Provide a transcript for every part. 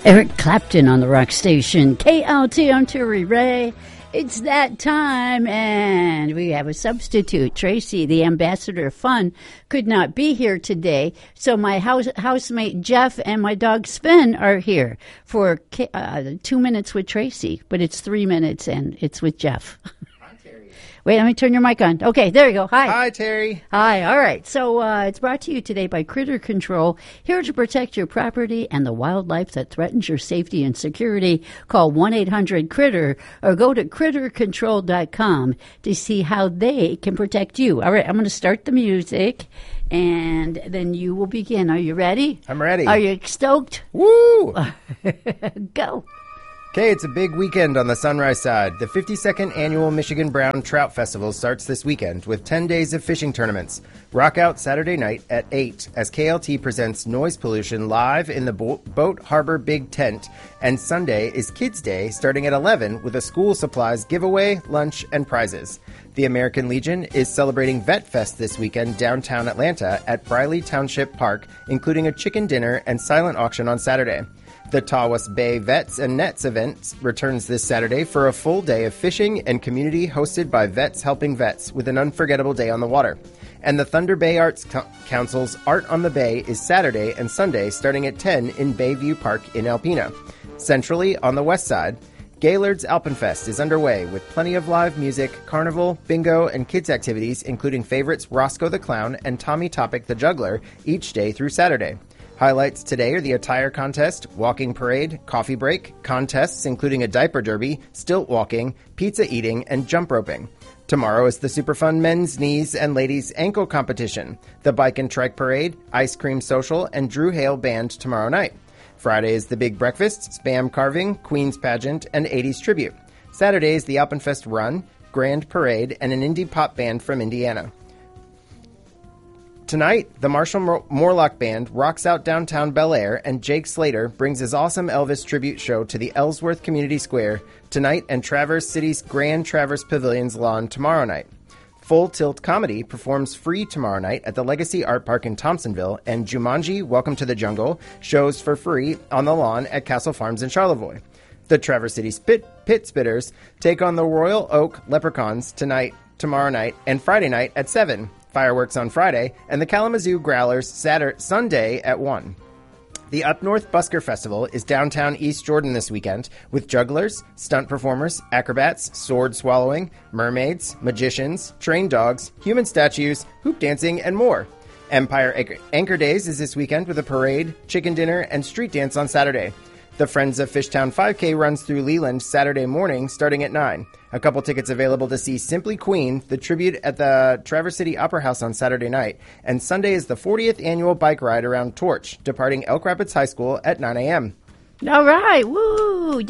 Eric Clapton on the rock station. KLT, I'm Terry Ray. It's that time, and we have a substitute. Tracy, the ambassador of fun, could not be here today, so my housemate Jeff and my dog Sven are here for 2 minutes with Tracy, but it's 3 minutes, and it's with Jeff. Wait, let me turn your mic on. Okay, there you go. Hi. Hi, Terry. Hi. All right. So it's brought to you today by Critter Control, here to protect your property and the wildlife that threatens your safety and security. Call 1-800-CRITTER or go to crittercontrol.com to see how they can protect you. All right, I'm going to start the music, and then you will begin. Are you ready? I'm ready. Are you stoked? Woo! Go. Okay, it's a big weekend on the Sunrise side. The 52nd Annual Michigan Brown Trout Festival starts this weekend with 10 days of fishing tournaments. Rock out Saturday night at 8 as KLT presents Noise Pollution live in the Boat Harbor Big Tent. And Sunday is Kids Day starting at 11 with a school supplies giveaway, lunch, and prizes. The American Legion is celebrating Vet Fest this weekend downtown Atlanta at Briley Township Park, including a chicken dinner and silent auction on Saturday. The Tawas Bay Vets and Nets event returns this Saturday for a full day of fishing and community hosted by Vets Helping Vets with an unforgettable day on the water. And the Thunder Bay Arts Council's Art on the Bay is Saturday and Sunday starting at 10 in Bayview Park in Alpena. Centrally, on the west side, Gaylord's Alpenfest is underway with plenty of live music, carnival, bingo, and kids activities, including favorites Roscoe the Clown and Tommy Topic the Juggler, each day through Saturday. Highlights today are the attire contest, walking parade, coffee break, contests including a diaper derby, stilt walking, pizza eating, and jump roping. Tomorrow is the super fun men's knees and ladies ankle competition, the bike and trike parade, ice cream social, and Drew Hale band tomorrow night. Friday is the big breakfast, spam carving, Queen's pageant, and 80s tribute. Saturday is the Alpenfest run, grand parade, and an indie pop band from Indiana. Tonight, the Marshall Morlock Band rocks out downtown Bel Air, and Jake Slater brings his awesome Elvis tribute show to the Ellsworth Community Square tonight and Traverse City's Grand Traverse Pavilion's lawn tomorrow night. Full Tilt Comedy performs free tomorrow night at the Legacy Art Park in Thompsonville, and Jumanji, Welcome to the Jungle shows for free on the lawn at Castle Farms in Charlevoix. The Traverse City Pit Spitters take on the Royal Oak Leprechauns tomorrow night, and Friday night at 7. Fireworks on Friday, and the Kalamazoo Growlers Sunday at 1. The Up North Busker Festival is downtown East Jordan this weekend with jugglers, stunt performers, acrobats, sword swallowing, mermaids, magicians, trained dogs, human statues, hoop dancing, and more. Empire Anchor Days is this weekend with a parade, chicken dinner, and street dance on Saturday. The Friends of Fishtown 5K runs through Leland Saturday morning starting at 9. A couple tickets available to see Simply Queen, the tribute at the Traverse City Opera House on Saturday night. And Sunday is the 40th annual bike ride around Torch, departing Elk Rapids High School at 9 a.m. All right. Woo!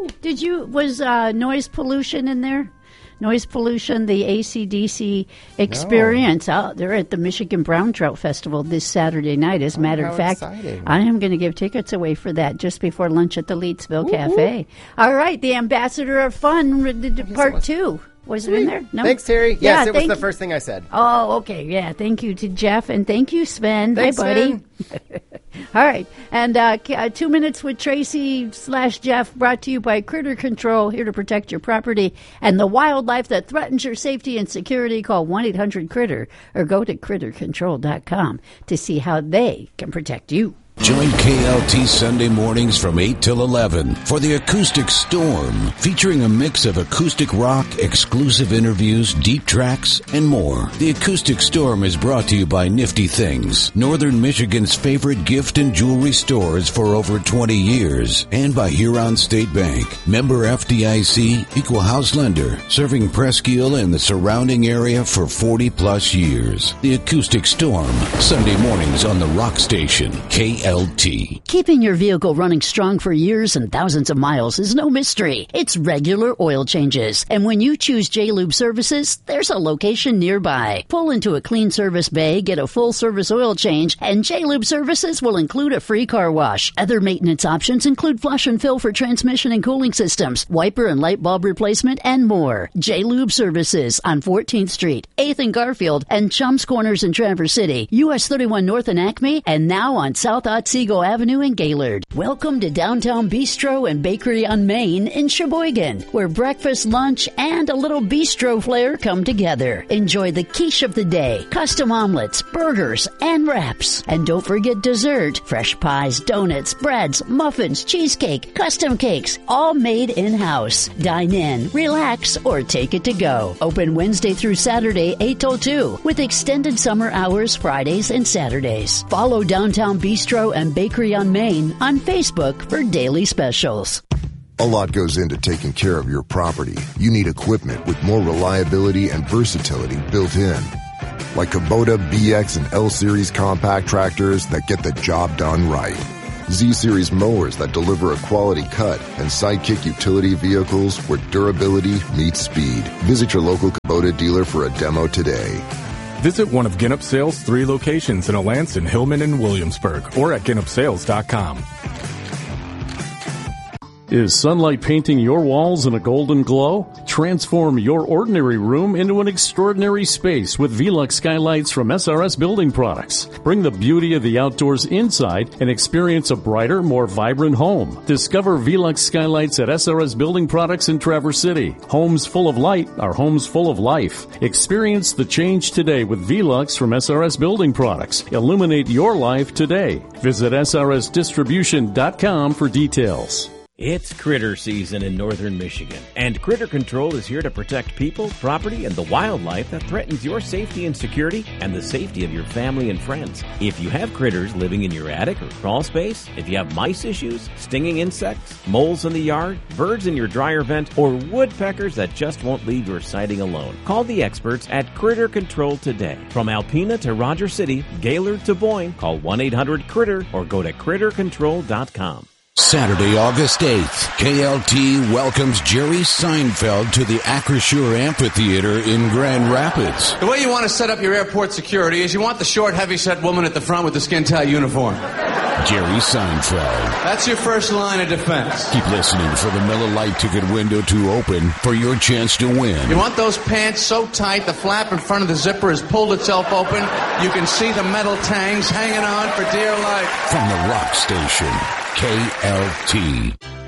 Was noise pollution in there? Noise pollution, the AC/DC experience. No. They're at the Michigan Brown Trout Festival this Saturday night. As a matter of fact, exciting. I am going to give tickets away for that just before lunch at the Leedsville Cafe. All right, the Ambassador of Fun, part 2. Was it in there? No. Thanks, Terry. Yes, it was the first thing I said. Oh, okay. Yeah, thank you to Jeff, and thank you, Sven. Thanks, hi, buddy. Sven. All right. And 2 minutes with Tracy/Jeff brought to you by Critter Control, here to protect your property and the wildlife that threatens your safety and security. Call 1-800-CRITTER or go to crittercontrol.com to see how they can protect you. Join KLT Sunday mornings from 8 till 11 for the Acoustic Storm, featuring a mix of acoustic rock, exclusive interviews, deep tracks, and more. The Acoustic Storm is brought to you by Nifty Things, Northern Michigan's favorite gift and jewelry stores for over 20 years, and by Huron State Bank, member FDIC, equal house lender, serving Presque Isle and the surrounding area for 40-plus years. The Acoustic Storm, Sunday mornings on the Rock Station, KLT. Keeping your vehicle running strong for years and thousands of miles is no mystery. It's regular oil changes. And when you choose J-Lube Services, there's a location nearby. Pull into a clean service bay, get a full service oil change, and J-Lube Services will include a free car wash. Other maintenance options include flush and fill for transmission and cooling systems, wiper and light bulb replacement, and more. J-Lube Services on 14th Street, 8th and Garfield, and Chums Corners in Traverse City, US 31 North and Acme, and now on South Otsego Avenue in Gaylord. Welcome to Downtown Bistro and Bakery on Main in Sheboygan, where breakfast, lunch, and a little bistro flair come together. Enjoy the quiche of the day, custom omelets, burgers, and wraps. And don't forget dessert, fresh pies, donuts, breads, muffins, cheesecake, custom cakes, all made in-house. Dine in, relax, or take it to go. Open Wednesday through Saturday, 8 till 2, with extended summer hours Fridays and Saturdays. Follow Downtown Bistro and Bakery on Main on Facebook for daily specials. A lot goes into taking care of your property. You need equipment with more reliability and versatility built in. Like Kubota BX and L-Series compact tractors that get the job done right. Z-Series mowers that deliver a quality cut, and Sidekick utility vehicles where durability meets speed. Visit your local Kubota dealer for a demo today. Visit one of Ginup Sales' 3 locations in Alanson, Hillman, and Williamsburg, or at GinupSales.com. Is sunlight painting your walls in a golden glow? Transform your ordinary room into an extraordinary space with Velux skylights from SRS Building Products. Bring the beauty of the outdoors inside and experience a brighter, more vibrant home. Discover Velux skylights at SRS Building Products in Traverse City. Homes full of light are homes full of life. Experience the change today with Velux from SRS Building Products. Illuminate your life today. Visit srsdistribution.com for details. It's critter season in northern Michigan, and Critter Control is here to protect people, property, and the wildlife that threatens your safety and security and the safety of your family and friends. If you have critters living in your attic or crawl space, if you have mice issues, stinging insects, moles in the yard, birds in your dryer vent, or woodpeckers that just won't leave your siding alone, call the experts at Critter Control today. From Alpena to Rogers City, Gaylord to Boyne, call 1-800-CRITTER or go to CritterControl.com. Saturday, August 8th, KLT welcomes Jerry Seinfeld to the Acrisure Amphitheater in Grand Rapids. The way you want to set up your airport security is you want the short, heavy-set woman at the front with the skin-tight uniform. Jerry Seinfeld. That's your first line of defense. Keep listening for the Miller Lite ticket window to open for your chance to win. You want those pants so tight the flap in front of the zipper has pulled itself open. You can see the metal tangs hanging on for dear life. From the rock station, KLT.